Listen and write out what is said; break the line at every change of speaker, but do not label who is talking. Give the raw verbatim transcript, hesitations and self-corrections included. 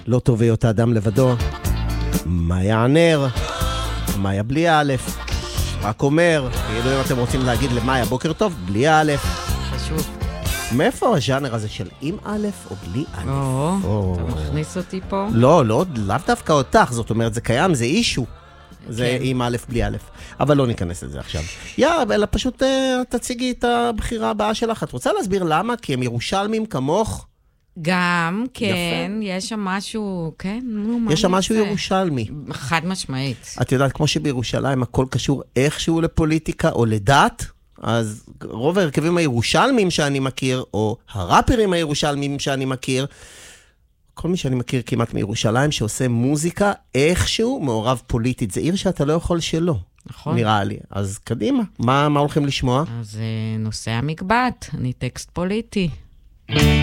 לא טוב היות האדם לבדו. מאיה הנר, מאיה בלי א', רק אומר, כאילו אם אתם רוצים להגיד למאיה בוקר טוב, בלי א'.
חשוב.
מאיפה הז'אנר הזה של עם א' או בלי א'?
או, אתה מכניס אותי פה?
לא, לא, לאו דווקא אותך, זאת אומרת, זה קיים, זה אישו. זה עם א' בלי א', אבל לא ניכנס לזה עכשיו. יא, אלא פשוט תציגי את הבחירה הבאה שלך. את רוצה להסביר למה? כי הם ירושלמים כמוך?
גם, כן, יש שם משהו, כן, נו, מה
יש שם משהו ירושלמי.
חד משמעית.
את יודעת, כמו שבירושלים הכל קשור איכשהו לפוליטיקה או לדת, אז רוב ההרכבים הירושלמים שאני מכיר, או הראפרים הירושלמים שאני מכיר, כל מי שאני מכיר כמעט מירושלים שעושה מוזיקה איכשהו מעורב פוליטית. זה עיר שאתה לא יכול שלא.
נכון.
נראה לי. אז קדימה, מה, מה הולכים לשמוע?
אז נושא המקבט, אני טקסט פוליטי.